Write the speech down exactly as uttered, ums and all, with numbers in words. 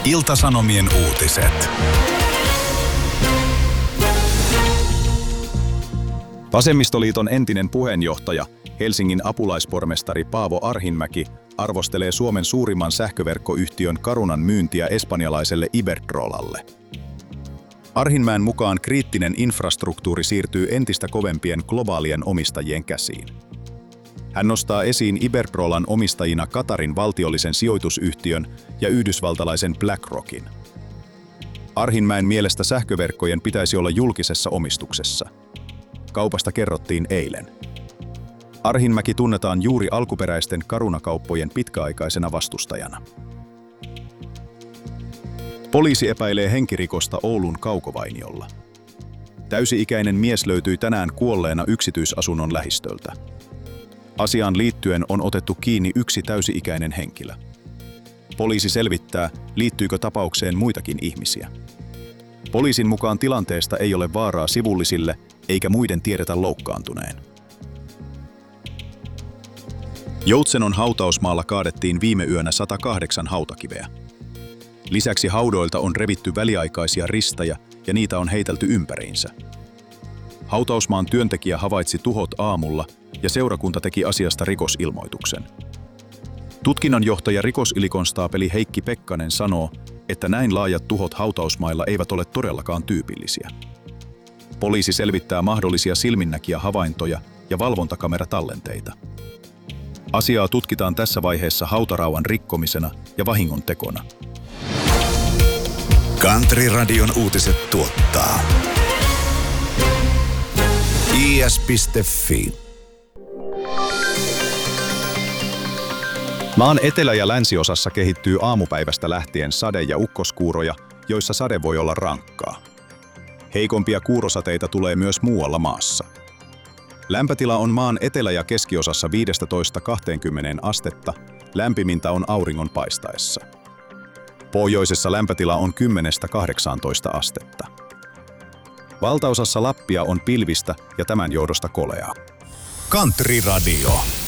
Ilta-Sanomien uutiset. Vasemmistoliiton entinen puheenjohtaja, Helsingin apulaispormestari Paavo Arhinmäki arvostelee Suomen suurimman sähköverkkoyhtiön Carunan myyntiä espanjalaiselle Iberdrolalle. Arhinmäen mukaan kriittinen infrastruktuuri siirtyy entistä kovempien globaalien omistajien käsiin. Hän nostaa esiin Iberdrolan omistajina Qatarin valtiollisen sijoitusyhtiön ja yhdysvaltalaisen BlackRockin. Arhinmäen mielestä sähköverkkojen pitäisi olla julkisessa omistuksessa. Kaupasta kerrottiin eilen. Arhinmäki tunnetaan juuri alkuperäisten Caruna-kauppojen pitkäaikaisena vastustajana. Poliisi epäilee henkirikosta Oulun Kaukovainiolla. Täysi-ikäinen mies löytyi tänään kuolleena yksityisasunnon lähistöltä. Asiaan liittyen on otettu kiinni yksi täysi-ikäinen henkilö. Poliisi selvittää, liittyykö tapaukseen muitakin ihmisiä. Poliisin mukaan tilanteesta ei ole vaaraa sivullisille, eikä muiden tiedetä loukkaantuneen. Joutsenon hautausmaalla kaadettiin viime yönä sata kahdeksan hautakiveä. Lisäksi haudoilta on revitty väliaikaisia ristaja ja niitä on heitelty ympäriinsä. Hautausmaan työntekijä havaitsi tuhot aamulla ja seurakunta teki asiasta rikosilmoituksen. Tutkinnanjohtaja rikosylikonstaapeli Heikki Pekkanen sanoo, että näin laajat tuhot hautausmailla eivät ole todellakaan tyypillisiä. Poliisi selvittää mahdollisia silminnäkijä havaintoja ja valvontakameраtallenteita. Asiaa tutkitaan tässä vaiheessa hautarauhan rikkomisena ja vahingontekona. Country Radion uutiset tuottaa i s piste f i. Maan etelä- ja länsiosassa kehittyy aamupäivästä lähtien sade- ja ukkoskuuroja, joissa sade voi olla rankkaa. Heikompia kuurosateita tulee myös muualla maassa. Lämpötila on maan etelä- ja keskiosassa viisitoista kaksikymmentä astetta, lämpimintä on auringon paistaessa. Pohjoisessa lämpötila on kymmenestä kahdeksaantoista astetta. Valtaosassa Lappia on pilvistä ja tämän johdosta koleaa. Country Radio.